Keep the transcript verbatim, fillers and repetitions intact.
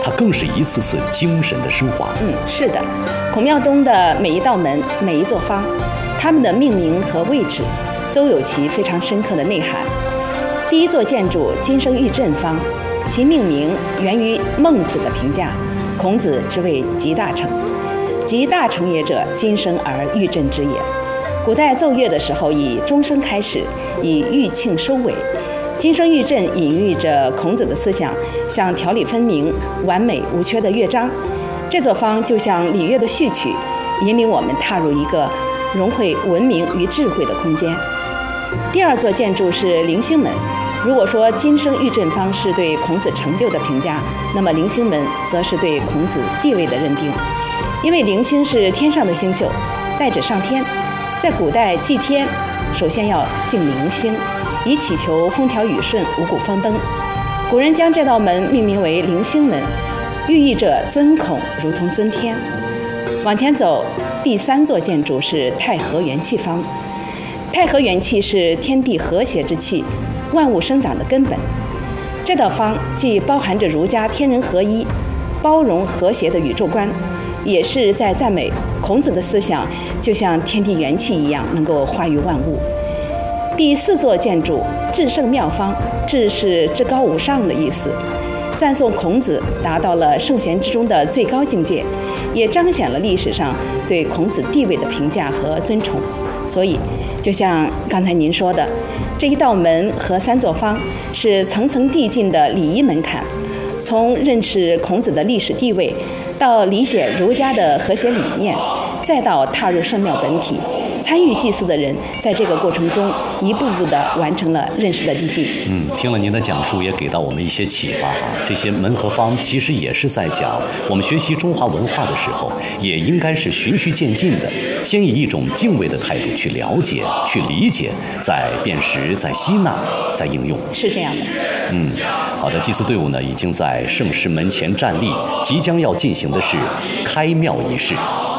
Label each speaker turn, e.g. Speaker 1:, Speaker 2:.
Speaker 1: 它更是一次次精神的升华。
Speaker 2: 嗯，是的，孔庙东的每一道门、每一座方，它们的命名和位置都有其非常深刻的内涵。第一座建筑金生玉振方，其命名源于孟子的评价：孔子之谓集大成，集大成也者，金生而玉振之也。古代奏乐的时候，以钟声开始，以玉磬收尾。金生玉振隐喻着孔子的思想，像条理分明、完美无缺的乐章。这座方就像礼乐的序曲，引领我们踏入一个融汇文明与智慧的空间。第二座建筑是棂星门。如果说金生玉振方是对孔子成就的评价，那么棂星门则是对孔子地位的认定。因为棂星是天上的星宿，代指上天。在古代祭天，首先要敬棂星，以祈求风调雨顺、五谷丰登。古人将这道门命名为棂星门，寓意着尊孔如同尊天。往前走，第三座建筑是太和元气方。太和元气是天地和谐之气，万物生长的根本。这道方既包含着儒家天人合一、包容和谐的宇宙观，也是在赞美孔子的思想就像天地元气一样，能够化育万物。第四座建筑至圣妙方，至是至高无上的意思，赞颂孔子达到了圣贤之中的最高境界，也彰显了历史上对孔子地位的评价和尊崇。所以就像刚才您说的，这一道门和三座方是层层递进的礼仪门槛，从认识孔子的历史地位，到理解儒家的和谐理念，再到踏入圣庙本体，参与祭祀的人在这个过程中一步步地完成了认识的递进。
Speaker 1: 嗯，听了您的讲述，也给到我们一些启发哈。这些门和方其实也是在讲，我们学习中华文化的时候，也应该是循序渐进的，先以一种敬畏的态度去了解、去理解，再辨识、再吸纳、再应用。
Speaker 2: 是这样的。
Speaker 1: 嗯，好的，祭祀队伍呢已经在圣石门前站立，即将要进行的是开庙仪式。